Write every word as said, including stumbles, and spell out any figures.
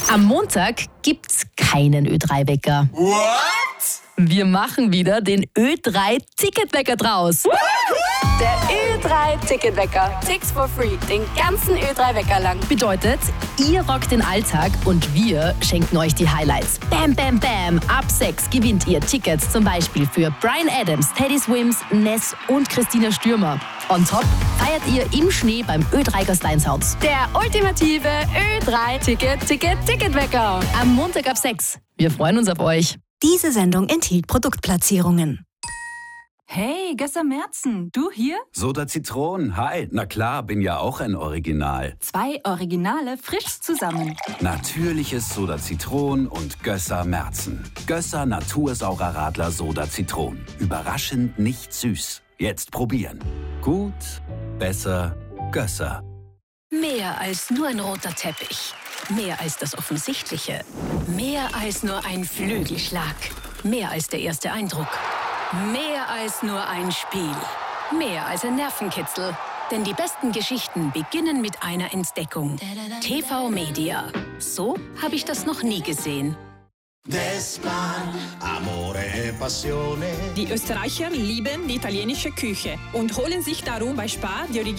Am Montag gibt's keinen Ö drei Wecker. What? Wir machen wieder den Ö drei Ticketwecker draus. Der Ö drei Ticketwecker. Six for free. Den ganzen Ö drei Wecker lang. Bedeutet, ihr rockt den Alltag und wir schenken euch die Highlights. Bam, bam, bam. Ab sechs gewinnt ihr Tickets zum Beispiel für Bryan Adams, Teddy Swims, Ness und Christina Stürmer. On top feiert ihr im Schnee beim Ö drei Gastein-Sounds. Der ultimative Ö drei Ticket, Ticket, Ticketwecker. Am Montag ab sechs. Wir freuen uns auf euch. Diese Sendung enthielt Produktplatzierungen. Hey, Gösser Merzen, du hier? Soda Zitron, hi. Na klar, bin ja auch ein Original. Zwei Originale frisch zusammen. Natürliches Soda Zitron und Gösser Merzen. Gösser Natursaurer Radler Soda Zitron. Überraschend nicht süß. Jetzt probieren. Gut, besser, Gösser. Mehr als nur ein roter Teppich. Mehr als das Offensichtliche. Mehr als nur ein Flügelschlag. Mehr als der erste Eindruck. Mehr als nur ein Spiel. Mehr als ein Nervenkitzel. Denn die besten Geschichten beginnen mit einer Entdeckung. T V Media. So habe ich das noch nie gesehen. Despan, amore e passione. Die Österreicher lieben die italienische Küche und holen sich darum bei Spar die